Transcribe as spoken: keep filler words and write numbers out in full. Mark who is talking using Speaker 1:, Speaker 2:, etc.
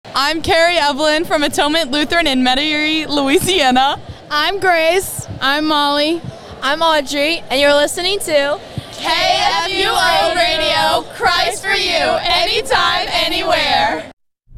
Speaker 1: I'm Carrie Evelyn from Atonement Lutheran in Metairie, Louisiana.
Speaker 2: I'm Grace. I'm Molly.
Speaker 3: I'm Audrey, and you're listening to
Speaker 1: K F U O Radio.